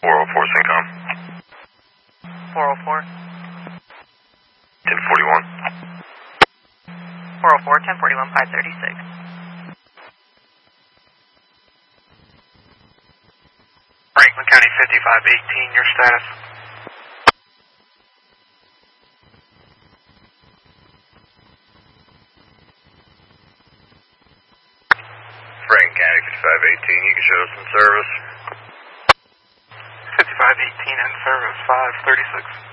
404 Syncom. 404. 1041. 404, 1041, 536. Franklin County 5518, your status? Franklin County 5518, you can show us some service. 5518 in service, 536.